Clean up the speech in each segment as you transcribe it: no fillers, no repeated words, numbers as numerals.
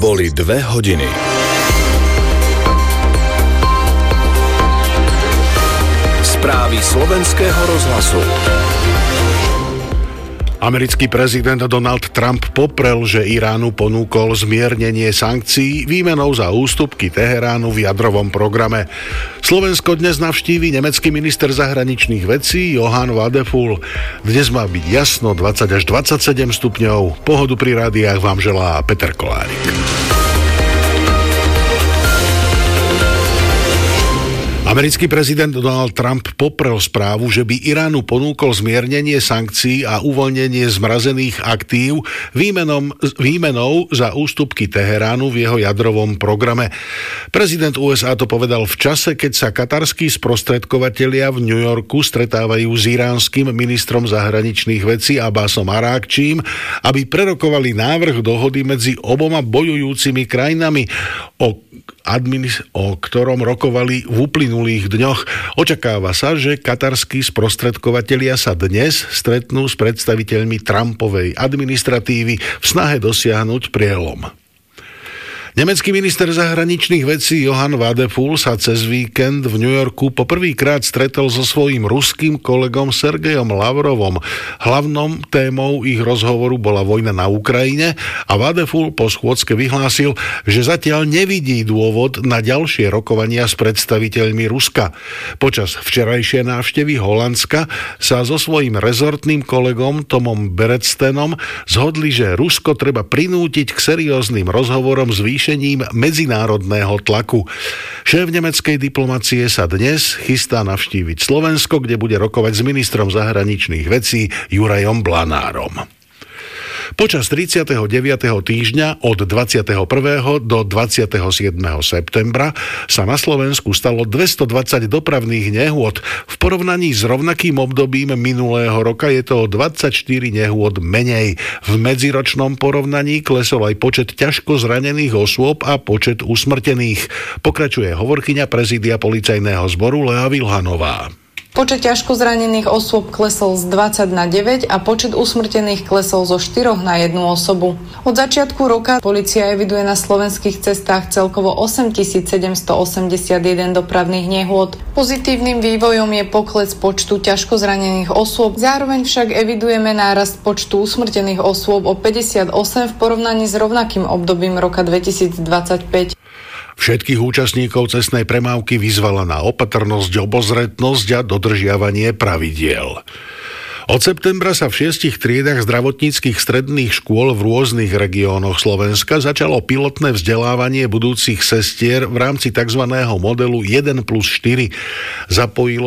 Boli 2 hodiny. Správy slovenského rozhlasu. Americký prezident Donald Trump poprel, že Iránu ponúkol zmiernenie sankcií výmenou za ústupky Teheránu v jadrovom programe. Slovensko dnes navštívi nemecký minister zahraničných vecí Johann Wadephul. Dnes má byť jasno 20 až 27 stupňov. Pohodu pri rádiách vám želá Peter Kolárik. Americký prezident Donald Trump poprel správu, že by Iránu ponúkol zmiernenie sankcií a uvoľnenie zmrazených aktív výmenou za ústupky Teheránu v jeho jadrovom programe. Prezident USA to povedal v čase, keď sa katarskí sprostredkovatelia v New Yorku stretávajú s iránskym ministrom zahraničných vecí Abbasom Arákčím, aby prerokovali návrh dohody medzi oboma bojujúcimi krajinami, o ktorom rokovali v uplynulých dňoch. Očakáva sa, že katarskí sprostredkovatelia sa dnes stretnú s predstaviteľmi Trumpovej administratívy v snahe dosiahnuť prielom. Nemecký minister zahraničných vecí Johann Wadephul sa cez víkend v New Yorku poprvýkrát stretol so svojím ruským kolegom Sergejom Lavrovom. Hlavnou témou ich rozhovoru bola vojna na Ukrajine a Wadephul po schôdzke vyhlásil, že zatiaľ nevidí dôvod na ďalšie rokovania s predstaviteľmi Ruska. Počas včerajšej návštevy Holandska sa so svojím rezortným kolegom Tomom Beretstenom zhodli, že Rusko treba prinútiť k serióznym rozhovorom s medzinárodného tlaku. Šéf nemeckej diplomacie sa dnes chystá navštíviť Slovensko, kde bude rokovať s ministrom zahraničných vecí Jurajom Blanárom. Počas 39. týždňa od 21. do 27. septembra sa na Slovensku stalo 220 dopravných nehôd. V porovnaní s rovnakým obdobím minulého roka je to o 24 nehôd menej. V medziročnom porovnaní klesol aj počet ťažko zranených osôb a počet usmrtených. Pokračuje hovorkyňa prezídia policajného zboru Lea Vilhanová. Počet ťažko zranených osôb klesol z 20 na 9 a počet usmrtených klesol zo 4 na 1 osobu. Od začiatku roka polícia eviduje na slovenských cestách celkovo 8781 dopravných nehôd. Pozitívnym vývojom je pokles počtu ťažko zranených osôb, zároveň však evidujeme nárast počtu usmrtených osôb o 58 v porovnaní s rovnakým obdobím roka 2025. Všetkých účastníkov cestnej premávky vyzvala na opatrnosť, obozretnosť a dodržiavanie pravidiel. Od septembra sa v 6 triedach zdravotníckych stredných škôl v rôznych regiónoch Slovenska začalo pilotné vzdelávanie budúcich sestier v rámci tzv. Modelu 1+4. Zapojila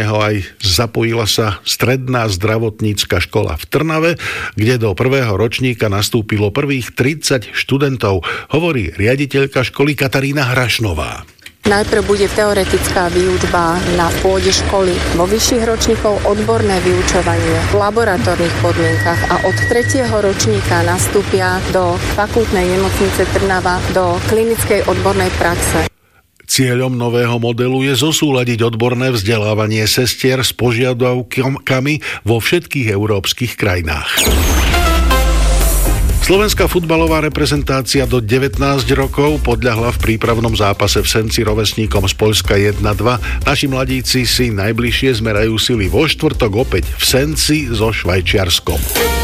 sa stredná zdravotnícka škola v Trnave, kde do prvého ročníka nastúpilo prvých 30 študentov, hovorí riaditeľka školy Katarína Hrašnová. Najprv bude teoretická výučba na pôde školy, vo vyšších ročníkov odborné vyučovanie v laboratórnych podmienkach a od 3. ročníka nastúpia do fakultnej nemocnice Trnava do klinickej odbornej praxe. Cieľom nového modelu je zosúladiť odborné vzdelávanie sestier s požiadavkami vo všetkých európskych krajinách. Slovenská futbalová reprezentácia do 19 rokov podľahla v prípravnom zápase v Senci rovesníkom z Poľska 1-2. Naši mladíci si najbližšie zmerajú sily vo štvrtok opäť v Senci so Švajčiarskom.